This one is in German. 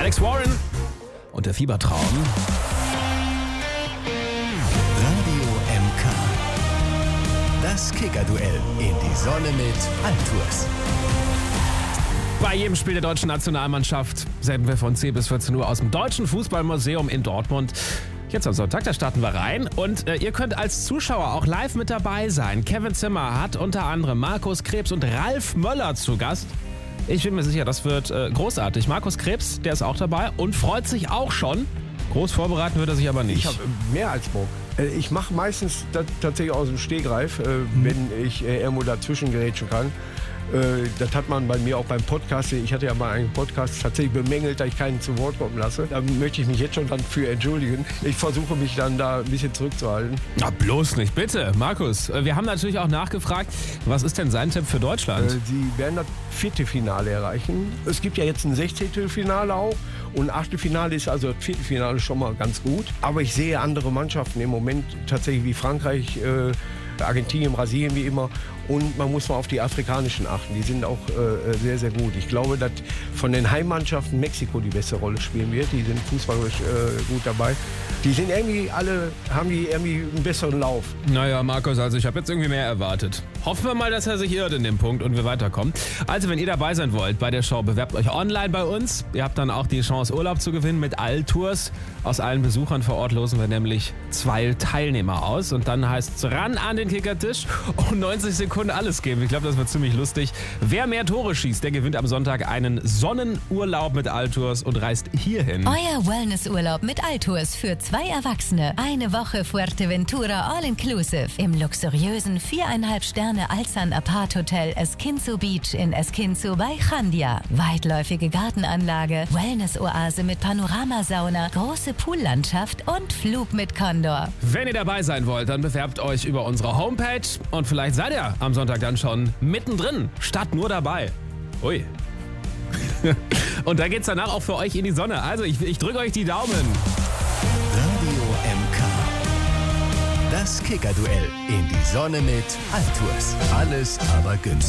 Alex Warren und der Fiebertraum. Radio MK. Das Kicker-Duell in die Sonne mit Altours. Bei jedem Spiel der deutschen Nationalmannschaft senden wir von 10 bis 14 Uhr aus dem Deutschen Fußballmuseum in Dortmund. Jetzt am Sonntag, da starten wir rein und ihr könnt als Zuschauer auch live mit dabei sein. Kevin Zimmer hat unter anderem Markus Krebs und Ralf Möller zu Gast. Ich bin mir sicher, das wird großartig. Markus Krebs, der ist auch dabei und freut sich auch schon. Groß vorbereiten wird er sich aber nicht. Ich habe mehr als Bock. Ich mache meistens tatsächlich aus dem Stegreif, wenn ich irgendwo dazwischen gerätschen kann. Das hat man bei mir auch beim Podcast, ich hatte ja mal einen Podcast tatsächlich bemängelt, da ich keinen zu Wort kommen lasse. Da möchte ich mich jetzt schon dann für entschuldigen. Ich versuche mich dann da ein bisschen zurückzuhalten. Na, bloß nicht, bitte. Markus, wir haben natürlich auch nachgefragt, was ist denn sein Tipp für Deutschland? Sie werden das Viertelfinale erreichen. Es gibt ja jetzt ein 16. Finale auch und ein Achtelfinale ist also das Viertelfinale schon mal ganz gut. Aber ich sehe andere Mannschaften im Moment tatsächlich wie Frankreich, Argentinien, Brasilien wie immer. Und man muss mal auf die afrikanischen achten. Die sind auch sehr, sehr gut. Ich glaube, dass von den Heimmannschaften Mexiko die beste Rolle spielen wird. Die sind fußballerisch gut dabei. Die sind irgendwie haben die irgendwie einen besseren Lauf. Naja, Markus, also ich habe jetzt irgendwie mehr erwartet. Hoffen wir mal, dass er sich irrt in dem Punkt und wir weiterkommen. Also, wenn ihr dabei sein wollt bei der Show, bewerbt euch online bei uns. Ihr habt dann auch die Chance, Urlaub zu gewinnen mit Altours. Aus allen Besuchern vor Ort losen wir nämlich 2 Teilnehmer aus. Und dann heißt es ran an den Kickertisch und 90 Sekunden alles geben. Ich glaube, das wird ziemlich lustig. Wer mehr Tore schießt, der gewinnt am Sonntag einen Sonnenurlaub mit Altours und reist hierhin. Euer Wellnessurlaub mit Altours für 2 Erwachsene. Eine Woche Fuerteventura All-Inclusive im luxuriösen 4,5 Sterne Alsan Apart Hotel Esquinzo Beach in Esquinzo bei Chandia. Weitläufige Gartenanlage, Wellness-Oase mit Panoramasauna, große Poollandschaft und Flug mit Condor. Wenn ihr dabei sein wollt, dann bewerbt euch über unsere Homepage und vielleicht seid ihr am Sonntag dann schon mittendrin, statt nur dabei. Ui. Und da geht's danach auch für euch in die Sonne. Also ich drücke euch die Daumen. Radio MK. Das Kicker-Duell in die Sonne mit Altours. Alles aber günstig.